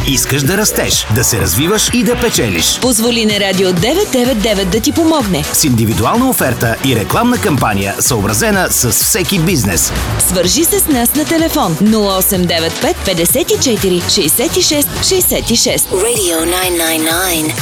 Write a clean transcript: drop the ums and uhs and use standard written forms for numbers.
Искаш да растеш, да се развиваш и да печелиш. Позволи на Радио 999 да ти помогне. С индивидуална оферта и рекламна кампания, съобразена с всеки бизнес. Свържи се с нас на телефон 0895 54 66 66. Radio 999.